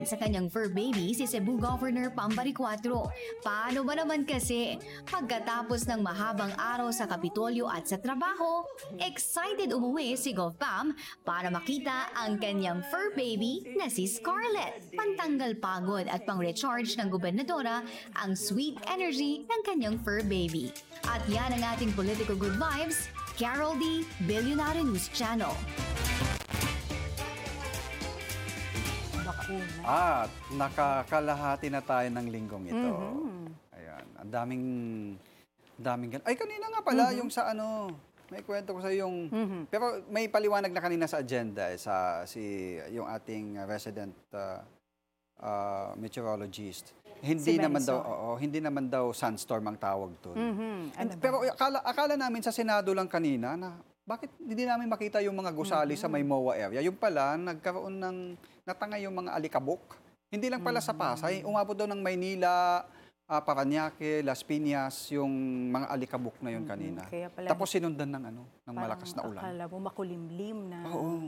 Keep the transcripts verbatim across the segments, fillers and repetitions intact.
Sa kanyang fur baby, si Cebu Governor Pambari Cuatro. Paano ba naman kasi? Pagkatapos ng mahabang araw sa Kapitolyo at sa trabaho, excited umuwi si Gov Pam para makita ang kanyang fur baby na si Scarlett. Pantanggal pagod at pang-recharge ng gobernadora ang sweet energy ng kanyang fur baby. At yan ang ating Political Good Vibes, Carol D. Billionaire News Channel. At nakakalahati na tayo ng linggong ito. Mm-hmm. Ayan, ang daming, daming gan- Ay, kanina nga pala, mm-hmm. yung sa ano, may kwento ko sa yung, mm-hmm. pero may paliwanag na kanina sa agenda, eh, sa si yung ating resident uh, uh, meteorologist. Hindi Si naman daw, Benson. oo, hindi naman daw sunstorm ang tawag doon. Mm-hmm. Ano ba? Pero akala, akala namin sa Senado lang kanina na bakit hindi namin makita yung mga gusali mm-hmm. sa may MOA area? Yung pala, nagkaroon ng natangay yung mga alikabok. Hindi lang pala mm-hmm. sa Pasay, umabot daw ng Maynila, uh, Parañaque, Las Piñas, yung mga alikabok na yun kanina. Mm-hmm. Kaya pala, tapos sinundan ng ano, ng malakas na ulan. Akala mo makulimlim na. Oo.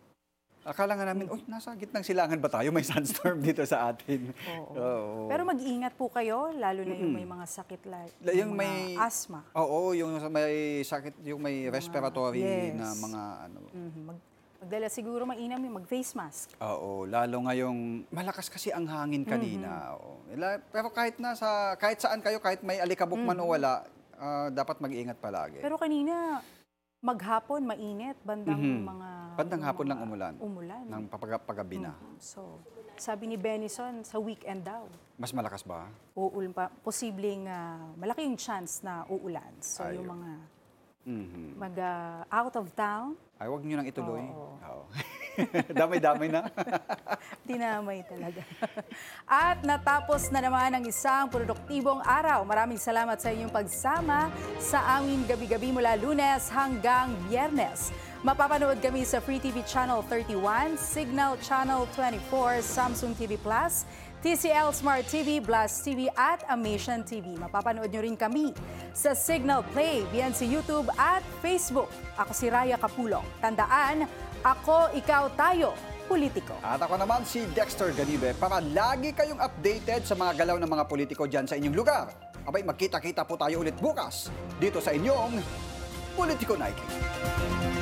Akala nga namin, uy, nasa gitnang silangan ba tayo? May sandstorm dito sa atin. Oo. Oo. Pero mag-iingat po kayo, lalo na yung may mga sakit like yung mga may asthma. Oo, yung may sakit, yung may respiratory yes. na mga ano. Mm-hmm. Mag, magdala siguro mainam yung mag-face mask. Oo, lalo ngayong malakas kasi ang hangin kanina. Mm-hmm. Oo. Ila- Pero kahit nasa kahit saan kayo, kahit may alikabok man Mm-hmm. o wala, ah, dapat mag-iingat palagi. Pero kanina, maghapon, mainit, bandang Mhm. mga... Bandang yung hapon mga lang umulan. Umulan. Ng papag- paggabi na. Mhm. So, sabi ni Benison, sa weekend daw, Mas malakas ba? uulan pa, posibleng ah, malaki yung chance na uulan. So, Ayun. yung mga Mhm. mag ah, out of town, Ay, wag niyo nang ituloy. Oo. Oo. Damay-damay na. dinamay talaga. At natapos na naman ang isang produktibong araw. Maraming salamat sa inyong pagsama sa aming gabi-gabi mula Lunes hanggang Biyernes. Mapapanood kami sa Free T V Channel thirty-one, Signal Channel twenty-four, Samsung T V Plus, T C L Smart T V, Blast T V at Amation T V. Mapapanood nyo rin kami sa Signal Play, B N C YouTube at Facebook. Ako si Raya Capulong. Tandaan, ako, ikaw, tayo, politiko. At ako naman si Dexter Ganibe para lagi kayong updated sa mga galaw ng mga politiko dyan sa inyong lugar. Abay, magkita-kita po tayo ulit bukas dito sa inyong Politico Nike.